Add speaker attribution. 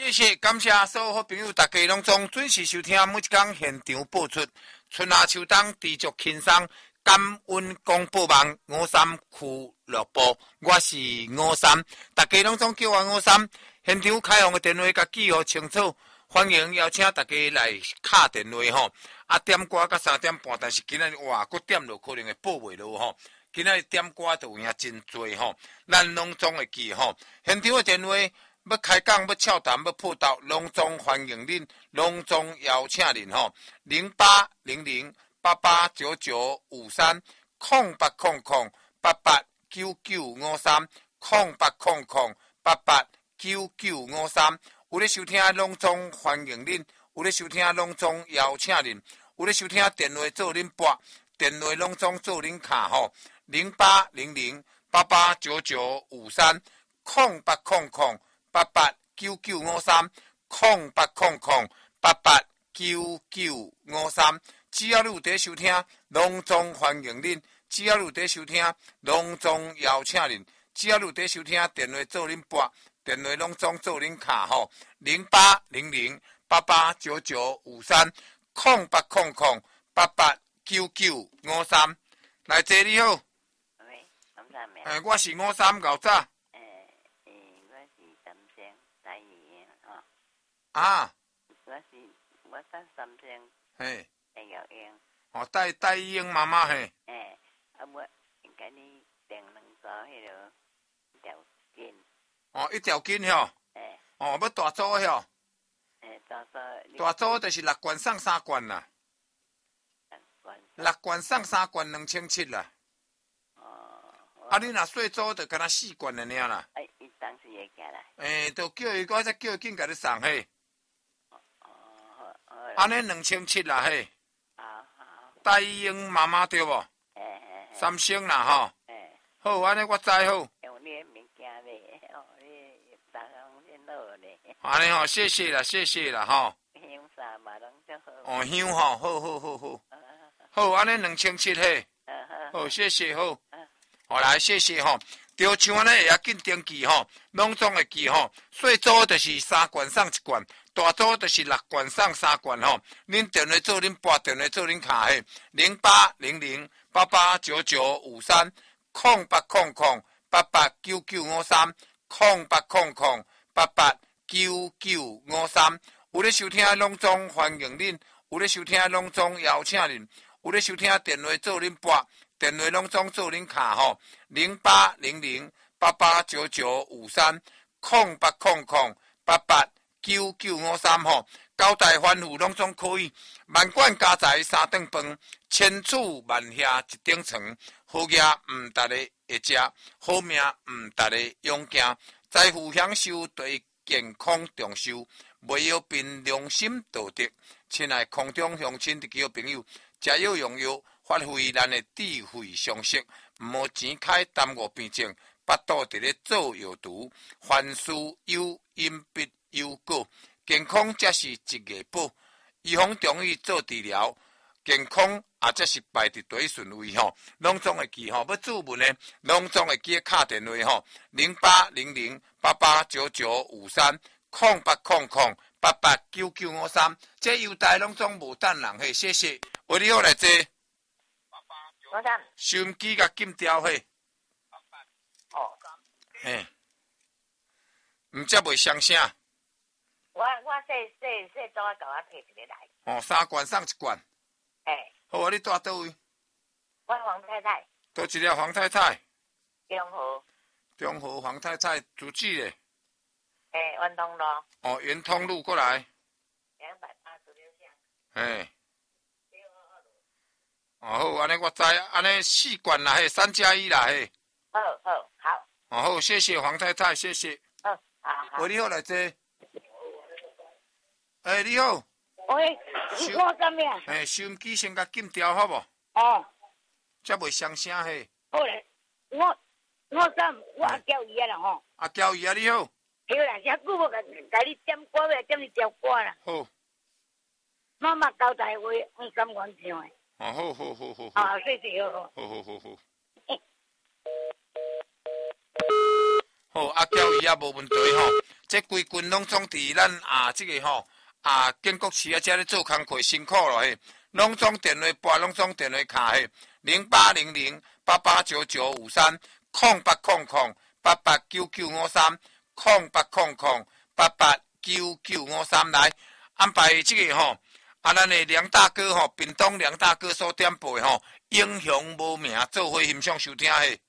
Speaker 1: 谢谢，感谢所有好朋友，大家拢总准时收听每一天现场播出。春夏秋冬持续轻松，感恩广播网53俱乐部，我是53，大家拢总叫我53。现场开放的电话甲记号清楚，欢迎邀请大家来敲电话吼。点歌到3点半，但是今仔日哇，佫点落可能会报袂落吼。今仔日点歌就有影真多吼，咱拢总会记吼。现场的电话。要开讲，要俏谈，要报道，隆重欢迎恁，隆重邀请恁吼！0800889953，空八空空889953，空八空空889953。有咧收听隆重欢迎恁，有咧收听隆重邀请恁，有咧收听电话做恁拨，电话隆重做恁卡吼！0800889953，空八空空。889953，空八空空889953。只要你有在收听，隆重欢迎恁；只要你有在收听，隆重邀请恁；只要你有在收听，电话做恁拨，电话隆重做恁卡吼！0800889953，空八空空889953。来，姐你好。
Speaker 2: 喂，感谢咩？
Speaker 1: 我是53牛早。啊！
Speaker 2: 我得三声，
Speaker 1: 嘿，
Speaker 2: 会有用。
Speaker 1: 哦，戴英妈妈嘿。
Speaker 2: 我给你订两个迄个条筋。
Speaker 1: 哦，一条筋吼。哦，要大组吼。大组就是6罐送3罐啦。6罐送3罐2700啦。啊，你若细组就干那4罐了尔啦。
Speaker 2: 伊当时会起来。
Speaker 1: 就叫伊，我再叫伊紧甲你送嘿。安尼2700啦嘿。戴英妈妈对无？3声啦吼。好，安尼我知好。
Speaker 2: 用你的物件咧，你人先好咧。
Speaker 1: 安尼吼，谢谢啦，谢谢啦吼。
Speaker 2: 香啥嘛拢足好。
Speaker 1: 哦，香吼，好。好，安尼2700嘿。好，谢谢好。好来，谢谢吼。就像安尼会要紧登记吼，拢总会记吼。细组就是3罐送1罐，大组就是6罐送3罐吼。恁电话做恁拨，电话做恁卡嘿，0800889953，空八空空889953，空八空空889953。有咧收听拢总欢迎恁，有咧收听拢总邀请恁，有咧收听电话做恁拨。电话拢总做恁卡吼，0800889953，空八空空889953吼，交代吩咐拢总可以。万贯家财3顿饭，千处万厦一顶床。好业毋逐个会食，好命毋逐个勇行。财富享受对健康重视，袂要凭良心道德。亲爱空中乡亲的叫朋友，食药用药。发挥咱的智慧常识，毋好钱开耽误病症，巴肚伫咧做药毒，凡事有因必有果，健康才是一个宝。预防中医做治疗，健康也才是排伫第一顺位吼。拢总会记吼，要注文的，拢总会记敲电话吼，0800889953，空八空空889953，这优待拢总无等人嘿，谢谢，为你好来坐。收音机甲禁掉嘿，嘿，毋则袂相声。
Speaker 2: 我说早甲我摕一个来。
Speaker 1: 哦，3罐送1罐。好啊，你住倒位？
Speaker 2: 我黄太太。
Speaker 1: 倒一条黄太太。
Speaker 2: 中和
Speaker 1: 黄太太住址咧？
Speaker 2: 圆通路。
Speaker 1: 哦，圆通路过来。
Speaker 2: 286巷。
Speaker 1: 好，安尼我知，安尼4罐啦，嘿，3+1啦，嘿。
Speaker 2: 好。
Speaker 1: 好，谢谢黄太太，谢谢。
Speaker 2: 好。
Speaker 1: 喂，你好来坐。你好。
Speaker 2: 喂，我干咩？
Speaker 1: 收音机先甲禁掉好无？才袂相声嘿。
Speaker 2: 好嘞，我阿娇姨啦吼。
Speaker 1: 阿娇姨啊，你好。
Speaker 2: 对啦，遮久无甲你点歌，要点你条歌啦。
Speaker 1: 好。
Speaker 2: 妈妈交代话，我感觉唱诶。
Speaker 1: 好。
Speaker 2: 谢谢好。
Speaker 1: 好，阿娇姨也无问题吼。 这规群拢总伫咱这个建国市遮咧做工课辛苦咯嘿，拢总电话拨，拢总电话卡嘿，0800889953 0800889953 0800889953来安排这个咱的梁大哥屏东梁大哥所点播的英雄无名做伙欣赏收听嘿。